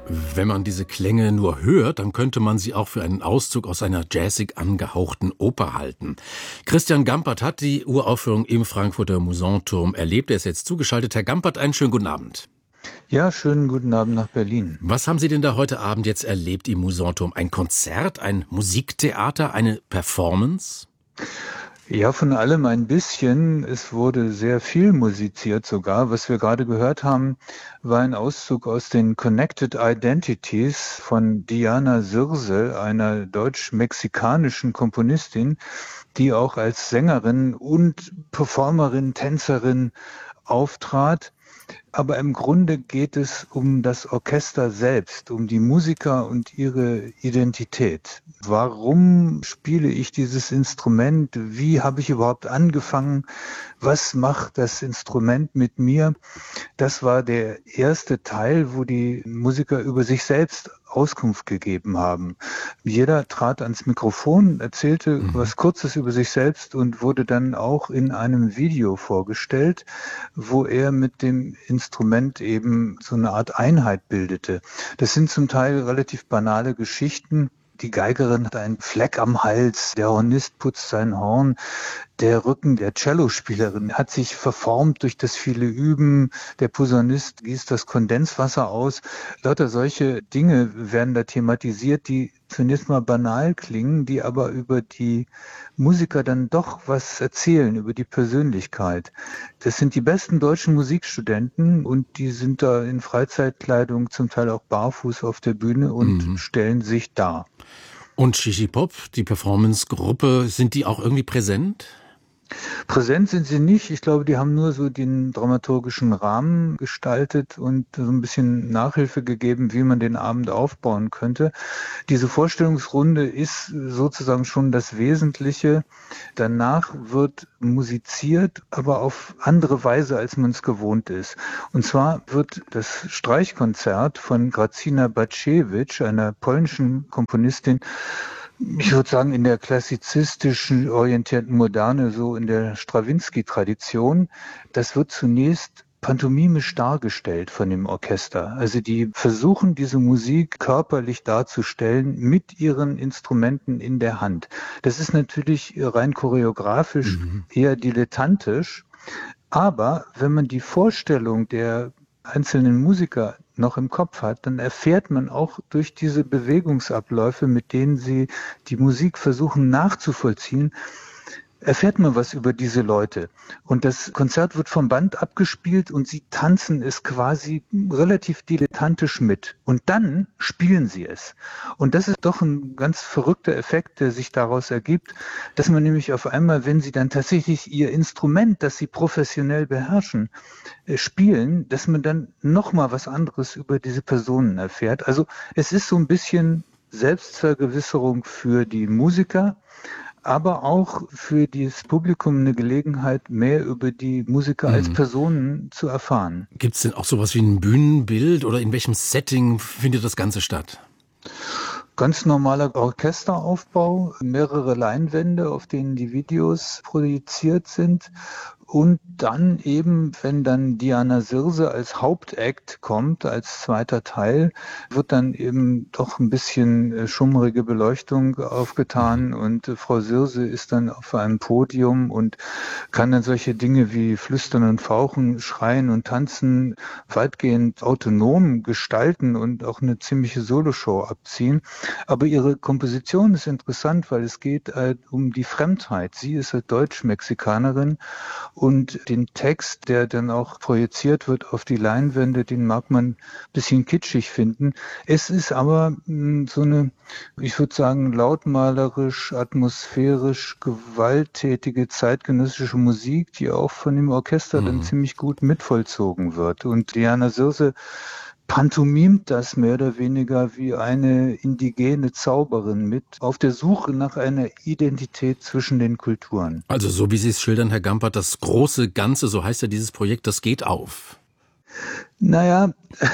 Wenn man diese Klänge nur hört, dann könnte man sie auch für einen Auszug aus einer jazzig angehauchten Oper halten. Christian Gampert hat die Uraufführung im Frankfurter Musanturm erlebt. Er ist jetzt zugeschaltet. Herr Gampert, einen schönen guten Abend. Ja, schönen guten Abend nach Berlin. Was haben Sie denn da heute Abend jetzt erlebt im Musanturm? Ein Konzert, ein Musiktheater, eine Performance? Ja, von allem ein bisschen. Es wurde sehr viel musiziert sogar. Was wir gerade gehört haben, war ein Auszug aus den Connected Identities von Diana Sirse, einer deutsch-mexikanischen Komponistin, die auch als Sängerin und Performerin, Tänzerin auftrat. Aber im Grunde geht es um das Orchester selbst, um die Musiker und ihre Identität. Warum spiele ich dieses Instrument? Wie habe ich überhaupt angefangen? Was macht das Instrument mit mir? Das war der erste Teil, wo die Musiker über sich selbst Auskunft gegeben haben. Jeder trat ans Mikrofon, erzählte was Kurzes über sich selbst und wurde dann auch in einem Video vorgestellt, wo er mit dem Instrument eben so eine Art Einheit bildete. Das sind zum Teil relativ banale Geschichten. Die Geigerin hat einen Fleck am Hals, der Hornist putzt sein Horn, der Rücken der Cellospielerin hat sich verformt durch das viele Üben, der Posaunist gießt das Kondenswasser aus. Lauter solche Dinge werden da thematisiert, die zunächst mal banal klingen, die aber über die Musiker dann doch was erzählen, über die Persönlichkeit. Das sind die besten deutschen Musikstudenten und die sind da in Freizeitkleidung, zum Teil auch barfuß auf der Bühne und stellen sich dar. Und Shishi Pop, die Performance-Gruppe, sind die auch irgendwie präsent? Präsent sind sie nicht. Ich glaube, die haben nur so den dramaturgischen Rahmen gestaltet und so ein bisschen Nachhilfe gegeben, wie man den Abend aufbauen könnte. Diese Vorstellungsrunde ist sozusagen schon das Wesentliche. Danach wird musiziert, aber auf andere Weise, als man es gewohnt ist. Und zwar wird das Streichkonzert von Gracina Baczewicz, einer polnischen Komponistin, ich würde sagen, in der klassizistischen orientierten Moderne, so in der Strawinski-Tradition, das wird zunächst pantomimisch dargestellt von dem Orchester. Also die versuchen, diese Musik körperlich darzustellen mit ihren Instrumenten in der Hand. Das ist natürlich rein choreografisch eher dilettantisch, aber wenn man die Vorstellung der einzelnen Musiker noch im Kopf hat, dann erfährt man auch durch diese Bewegungsabläufe, mit denen sie die Musik versuchen nachzuvollziehen, erfährt man was über diese Leute. Und das Konzert wird vom Band abgespielt und sie tanzen es quasi relativ dilettantisch mit. Und dann spielen sie es. Und das ist doch ein ganz verrückter Effekt, der sich daraus ergibt, dass man nämlich auf einmal, wenn sie dann tatsächlich ihr Instrument, das sie professionell beherrschen, spielen, dass man dann nochmal was anderes über diese Personen erfährt. Also es ist so ein bisschen Selbstvergewisserung für die Musiker, aber auch für das Publikum eine Gelegenheit, mehr über die Musiker als Personen zu erfahren. Gibt es denn auch sowas wie ein Bühnenbild oder in welchem Setting findet das Ganze statt? Ganz normaler Orchesteraufbau, mehrere Leinwände, auf denen die Videos projiziert sind. Und dann eben, wenn dann Diana Sirse als Hauptakt kommt, als zweiter Teil, wird dann eben doch ein bisschen schummrige Beleuchtung aufgetan und Frau Sirse ist dann auf einem Podium und kann dann solche Dinge wie Flüstern und Fauchen, Schreien und Tanzen weitgehend autonom gestalten und auch eine ziemliche Soloshow abziehen. Aber ihre Komposition ist interessant, weil es geht um die Fremdheit. Sie ist eine Deutsch-Mexikanerin und den Text, der dann auch projiziert wird auf die Leinwände, den mag man ein bisschen kitschig finden. Es ist aber so eine, ich würde sagen, lautmalerisch, atmosphärisch, gewalttätige zeitgenössische Musik, die auch von dem Orchester dann ziemlich gut mitvollzogen wird. Und Diana Sirse pantomimt das mehr oder weniger wie eine indigene Zauberin mit, auf der Suche nach einer Identität zwischen den Kulturen. Also so wie Sie es schildern, Herr Gampert, das große Ganze, so heißt ja dieses Projekt, das geht auf. Naja,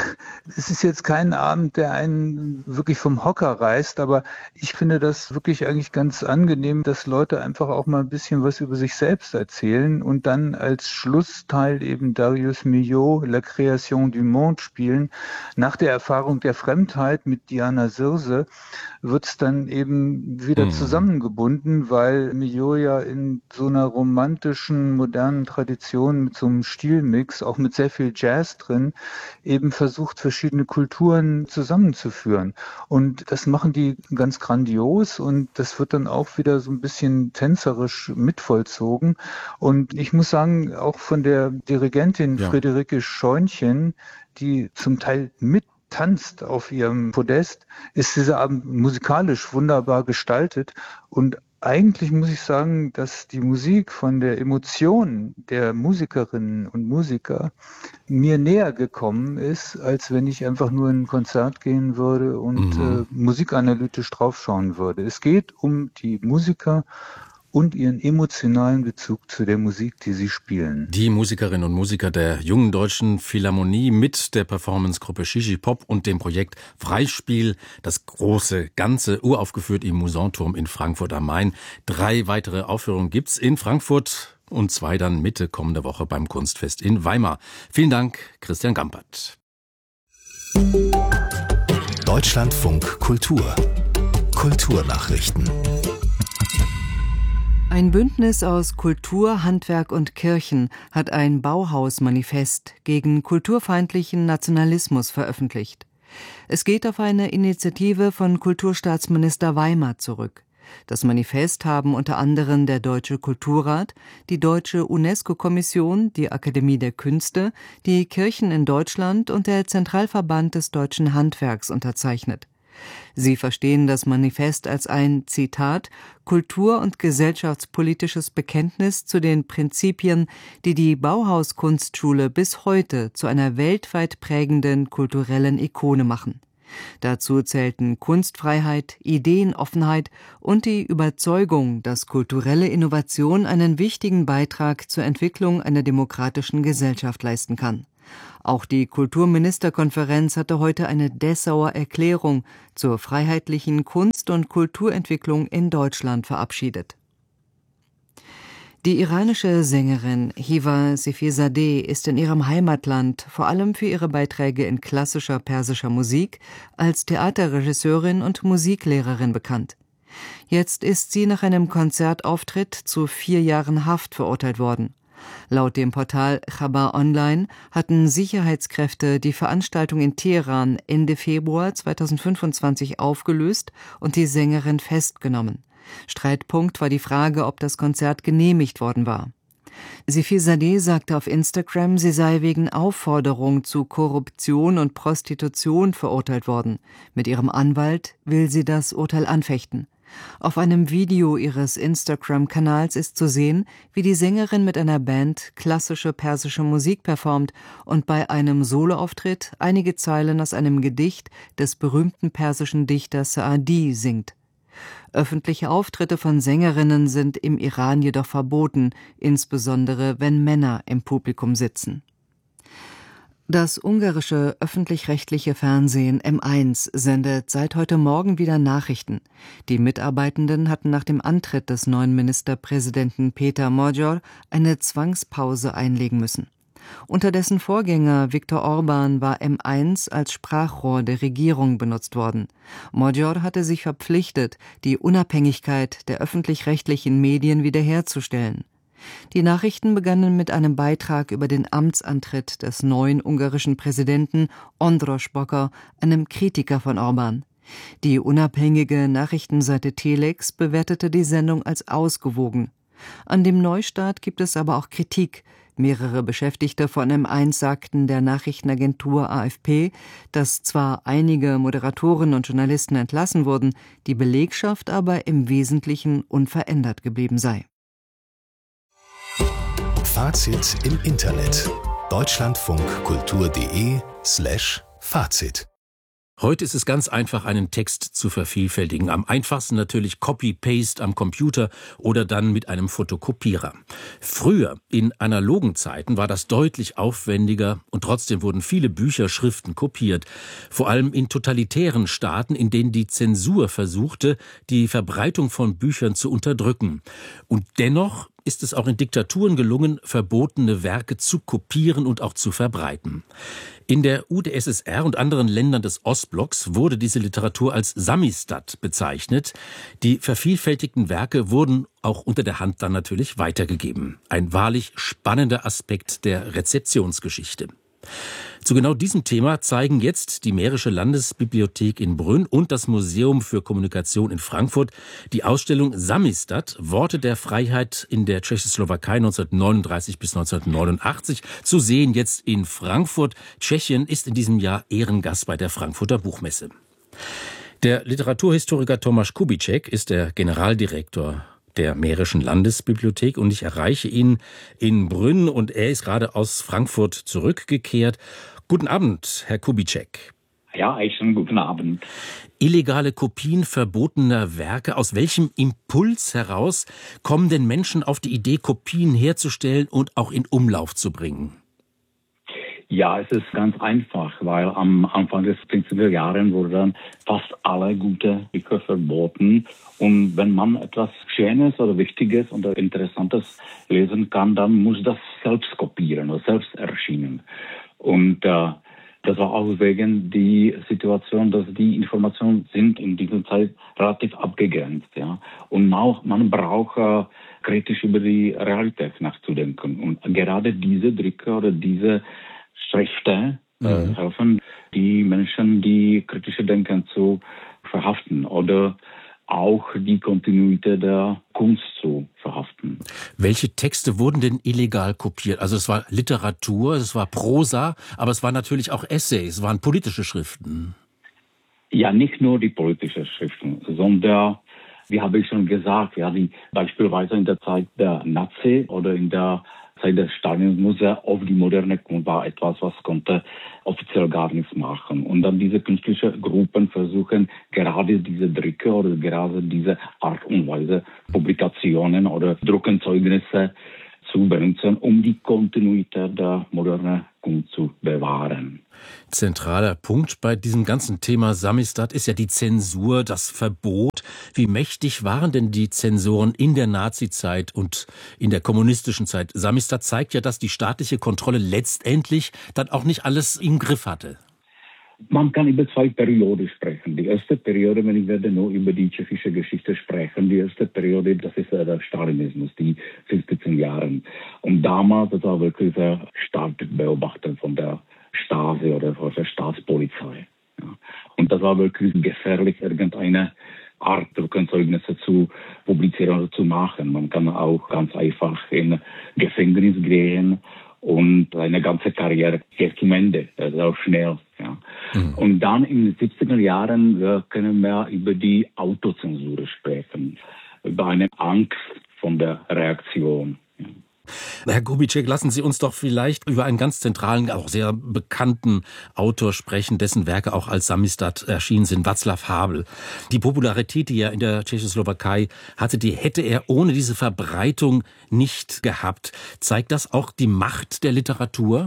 Es ist jetzt kein Abend, der einen wirklich vom Hocker reißt, aber ich finde das wirklich eigentlich ganz angenehm, dass Leute einfach auch mal ein bisschen was über sich selbst erzählen und dann als Schlussteil eben Darius Milhaud, La Création du Monde spielen. Nach der Erfahrung der Fremdheit mit Diana Sirse wird es dann eben wieder zusammengebunden, weil Milhaud ja in so einer romantischen, modernen Tradition mit so einem Stilmix, auch mit sehr viel Jazz drin, eben versucht, verschiedene Kulturen zusammenzuführen. Und das machen die ganz grandios und das wird dann auch wieder so ein bisschen tänzerisch mitvollzogen. Und ich muss sagen, auch von der Dirigentin Friederike Scheunchen, die zum Teil mit tanzt auf ihrem Podest, ist dieser Abend musikalisch wunderbar gestaltet. Und eigentlich muss ich sagen, dass die Musik von der Emotion der Musikerinnen und Musiker mir näher gekommen ist, als wenn ich einfach nur in ein Konzert gehen würde und musikanalytisch draufschauen würde. Es geht um die Musiker und ihren emotionalen Bezug zu der Musik, die sie spielen. Die Musikerinnen und Musiker der Jungen Deutschen Philharmonie mit der Performancegruppe Shishi Pop und dem Projekt Freispiel, das große Ganze, uraufgeführt im Musanturm in Frankfurt am Main. 3 weitere Aufführungen gibt's in Frankfurt und 2 dann Mitte kommender Woche beim Kunstfest in Weimar. Vielen Dank, Christian Gampert. Deutschlandfunk Kultur. Kulturnachrichten. Ein Bündnis aus Kultur, Handwerk und Kirchen hat ein Bauhaus-Manifest gegen kulturfeindlichen Nationalismus veröffentlicht. Es geht auf eine Initiative von Kulturstaatsminister Weimar zurück. Das Manifest haben unter anderem der Deutsche Kulturrat, die Deutsche UNESCO-Kommission, die Akademie der Künste, die Kirchen in Deutschland und der Zentralverband des deutschen Handwerks unterzeichnet. Sie verstehen das Manifest als ein, Zitat, kultur- und gesellschaftspolitisches Bekenntnis zu den Prinzipien, die die Bauhaus-Kunstschule bis heute zu einer weltweit prägenden kulturellen Ikone machen. Dazu zählten Kunstfreiheit, Ideenoffenheit und die Überzeugung, dass kulturelle Innovation einen wichtigen Beitrag zur Entwicklung einer demokratischen Gesellschaft leisten kann. Auch die Kulturministerkonferenz hatte heute eine Dessauer Erklärung zur freiheitlichen Kunst- und Kulturentwicklung in Deutschland verabschiedet. Die iranische Sängerin Hiva Sefizadeh ist in ihrem Heimatland vor allem für ihre Beiträge in klassischer persischer Musik als Theaterregisseurin und Musiklehrerin bekannt. Jetzt ist sie nach einem Konzertauftritt zu 4 Jahren Haft verurteilt worden. Laut dem Portal Chabar Online hatten Sicherheitskräfte die Veranstaltung in Teheran Ende Februar 2025 aufgelöst und die Sängerin festgenommen. Streitpunkt war die Frage, ob das Konzert genehmigt worden war. Sefizadeh sagte auf Instagram, sie sei wegen Aufforderung zu Korruption und Prostitution verurteilt worden. Mit ihrem Anwalt will sie das Urteil anfechten. Auf einem Video ihres Instagram-Kanals ist zu sehen, wie die Sängerin mit einer Band klassische persische Musik performt und bei einem Soloauftritt einige Zeilen aus einem Gedicht des berühmten persischen Dichters Saadi singt. Öffentliche Auftritte von Sängerinnen sind im Iran jedoch verboten, insbesondere wenn Männer im Publikum sitzen. Das ungarische öffentlich-rechtliche Fernsehen M1 sendet seit heute Morgen wieder Nachrichten. Die Mitarbeitenden hatten nach dem Antritt des neuen Ministerpräsidenten Péter Magyar eine Zwangspause einlegen müssen. Unter dessen Vorgänger Viktor Orbán war M1 als Sprachrohr der Regierung benutzt worden. Magyar hatte sich verpflichtet, die Unabhängigkeit der öffentlich-rechtlichen Medien wiederherzustellen. Die Nachrichten begannen mit einem Beitrag über den Amtsantritt des neuen ungarischen Präsidenten András Bokar, einem Kritiker von Orbán. Die unabhängige Nachrichtenseite Telex bewertete die Sendung als ausgewogen. An dem Neustart gibt es aber auch Kritik. Mehrere Beschäftigte von M1 sagten der Nachrichtenagentur AFP, dass zwar einige Moderatoren und Journalisten entlassen wurden, die Belegschaft aber im Wesentlichen unverändert geblieben sei. Fazit im Internet. deutschlandfunkkultur.de/Fazit Heute ist es ganz einfach, einen Text zu vervielfältigen. Am einfachsten natürlich Copy-Paste am Computer oder dann mit einem Fotokopierer. Früher, in analogen Zeiten, war das deutlich aufwendiger und trotzdem wurden viele Bücher, Schriften kopiert. Vor allem in totalitären Staaten, in denen die Zensur versuchte, die Verbreitung von Büchern zu unterdrücken. Und dennoch ist es auch in Diktaturen gelungen, verbotene Werke zu kopieren und auch zu verbreiten. In der UdSSR und anderen Ländern des Ostblocks wurde diese Literatur als Samisdat bezeichnet. Die vervielfältigten Werke wurden auch unter der Hand dann natürlich weitergegeben. Ein wahrlich spannender Aspekt der Rezeptionsgeschichte. Zu genau diesem Thema zeigen jetzt die Mährische Landesbibliothek in Brünn und das Museum für Kommunikation in Frankfurt die Ausstellung Samisdat, Worte der Freiheit in der Tschechoslowakei 1939 bis 1989, zu sehen jetzt in Frankfurt. Tschechien ist in diesem Jahr Ehrengast bei der Frankfurter Buchmesse. Der Literaturhistoriker Tomáš Kubíček ist der Generaldirektor der Mährischen Landesbibliothek und ich erreiche ihn in Brünn und er ist gerade aus Frankfurt zurückgekehrt. Guten Abend, Herr Kubíček. Ja, einen guten Abend. Illegale Kopien verbotener Werke, aus welchem Impuls heraus kommen denn Menschen auf die Idee, Kopien herzustellen und auch in Umlauf zu bringen? Ja, es ist ganz einfach, weil am Anfang des 50er Jahren wurden dann fast alle gute Bücher verboten. Und wenn man etwas Schönes oder Wichtiges oder Interessantes lesen kann, dann muss das selbst kopieren oder selbst erschienen. Und das war auch wegen die Situation, dass die Informationen sind in dieser Zeit relativ abgegrenzt. Ja? Und auch man braucht kritisch über die Realität nachzudenken. Und gerade diese Drücke oder diese Schriften helfen die Menschen, die kritische Denken zu verhaften oder auch die Kontinuität der Kunst zu verhaften. Welche Texte wurden denn illegal kopiert? Also es war Literatur, es war Prosa, aber es waren natürlich auch Essays, es waren politische Schriften. Ja, nicht nur die politischen Schriften, sondern, wie habe ich schon gesagt, ja, die beispielsweise in der Zeit der Nazi oder in der Zeit des Stalinismus sehr oft die moderne Kunst war etwas, was konnte offiziell gar nichts machen. Und dann diese künstlichen Gruppen versuchen gerade diese Drücke oder gerade diese Art und Weise Publikationen oder Druckenzeugnisse zu benutzen, um die Kontinuität der modernen Kunst zu bewahren. Zentraler Punkt bei diesem ganzen Thema Samisdat ist ja die Zensur, das Verbot. Wie mächtig waren denn die Zensoren in der Nazizeit und in der kommunistischen Zeit? Samisdat zeigt ja, dass die staatliche Kontrolle letztendlich dann auch nicht alles im Griff hatte. Man kann über zwei Perioden sprechen. Die erste Periode, ich werde nur über die tschechische Geschichte sprechen, die erste Periode, das ist der Stalinismus, die 15 Jahre. Und damals, das war wirklich sehr stark beobachtet von der Stasi oder von der Staatspolizei. Ja. Und das war wirklich gefährlich, irgendeine Art Druckenzeugnisse zu publizieren oder zu machen. Man kann auch ganz einfach in Gefängnis gehen und eine ganze Karriere geht zum Ende. Das ist auch schnell. Ja. Und dann in den 70er Jahren können wir über die Autozensur sprechen, über eine Angst von der Reaktion. Ja. Herr Kubíček, lassen Sie uns doch vielleicht über einen ganz zentralen, auch sehr bekannten Autor sprechen, dessen Werke auch als Samisdat erschienen sind, Václav Havel. Die Popularität, die er in der Tschechoslowakei hatte, die hätte er ohne diese Verbreitung nicht gehabt. Zeigt das auch die Macht der Literatur?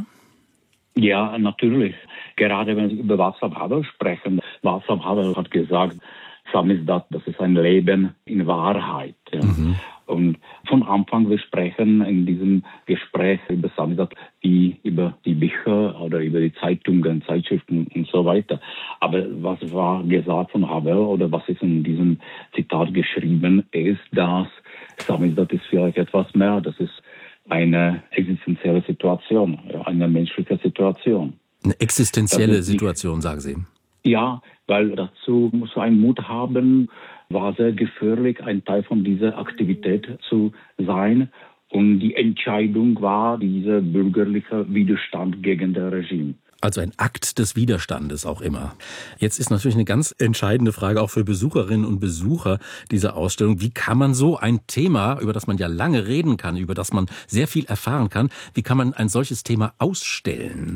Ja, natürlich. Gerade wenn Sie über Václav Havel sprechen. Václav Havel hat gesagt, Samisdat, das ist ein Leben in Wahrheit. Ja. Und von Anfang, wir sprechen in diesem Gespräch über Samisdat wie über die Bücher oder über die Zeitungen, Zeitschriften und so weiter. Aber was war gesagt von Havel oder was ist in diesem Zitat geschrieben, ist, dass Samisdat ist vielleicht etwas mehr. Das ist eine existenzielle Situation, eine menschliche Situation. Eine existenzielle Situation, sagen Sie. Ja, weil dazu muss man einen Mut haben, war sehr gefährlich, ein Teil von dieser Aktivität zu sein. Und die Entscheidung war dieser bürgerliche Widerstand gegen das Regime. Also ein Akt des Widerstandes auch immer. Jetzt ist natürlich eine ganz entscheidende Frage auch für Besucherinnen und Besucher dieser Ausstellung. Wie kann man so ein Thema, über das man ja lange reden kann, über das man sehr viel erfahren kann, wie kann man ein solches Thema ausstellen?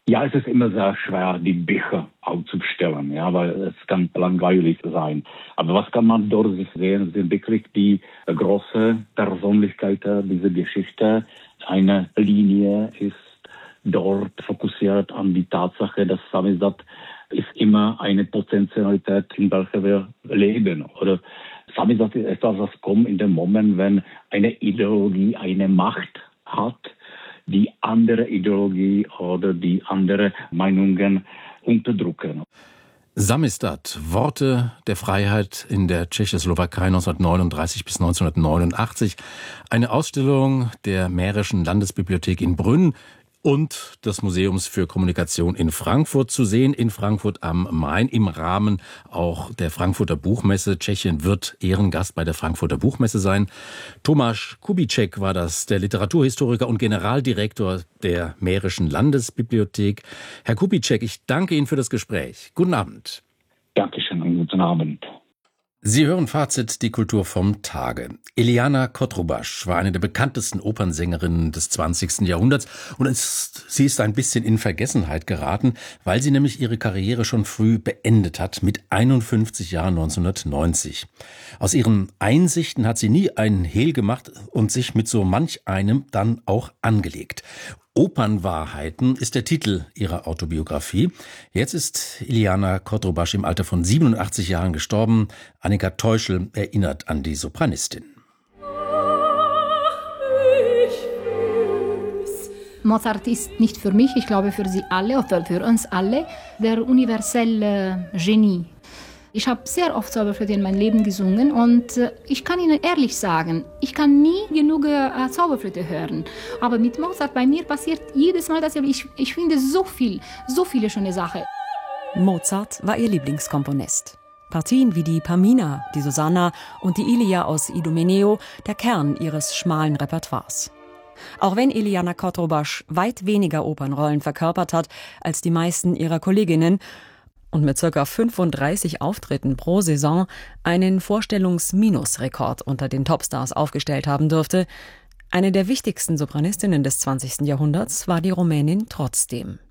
Ja, es ist immer sehr schwer, die Bücher aufzustellen, ja, weil es kann langweilig sein. Aber was kann man dort sehen, sind wirklich die große Persönlichkeiten dieser Geschichte. Eine Linie ist dort fokussiert an die Tatsache, dass Samisdat ist immer eine Potentialität, in welcher wir leben. Oder Samisdat ist etwas, das kommt in dem Moment, wenn eine Ideologie eine Macht hat, die andere Ideologie oder die andere Meinungen unterdrücken. Samisdat, Worte der Freiheit in der Tschechoslowakei 1939 bis 1989. Eine Ausstellung der Mährischen Landesbibliothek in Brünn und des Museums für Kommunikation in Frankfurt zu sehen, in Frankfurt am Main, im Rahmen auch der Frankfurter Buchmesse. Tschechien wird Ehrengast bei der Frankfurter Buchmesse sein. Tomáš Kubíček war das, der Literaturhistoriker und Generaldirektor der Mährischen Landesbibliothek. Herr Kubíček, ich danke Ihnen für das Gespräch. Guten Abend. Dankeschön und guten Abend. Sie hören Fazit, die Kultur vom Tage. Iliana Kotrubasch war eine der bekanntesten Opernsängerinnen des 20. Jahrhunderts und sie ist ein bisschen in Vergessenheit geraten, weil sie nämlich ihre Karriere schon früh beendet hat, mit 51 Jahren 1990. Aus ihren Einsichten hat sie nie einen Hehl gemacht und sich mit so manch einem dann auch angelegt. Opernwahrheiten ist der Titel ihrer Autobiografie. Jetzt ist Iliana Kotrubasch im Alter von 87 Jahren gestorben. Annika Teuschel erinnert an die Sopranistin. Mozart ist nicht für mich, ich glaube für Sie alle oder für uns alle, der universelle Genie. Ich habe sehr oft Zauberflöte in meinem Leben gesungen und ich kann Ihnen ehrlich sagen, ich kann nie genug Zauberflöte hören. Aber mit Mozart bei mir passiert jedes Mal dasselbe. Ich finde so viele schöne Sachen. Mozart war ihr Lieblingskomponist. Partien wie die Pamina, die Susanna und die Ilia aus Idomeneo, der Kern ihres schmalen Repertoires. Auch wenn Iliana Kotrubasch weit weniger Opernrollen verkörpert hat als die meisten ihrer Kolleginnen und mit ca. 35 Auftritten pro Saison einen Vorstellungs-Minus-Rekord unter den Topstars aufgestellt haben dürfte, eine der wichtigsten Sopranistinnen des 20. Jahrhunderts war die Rumänin trotzdem.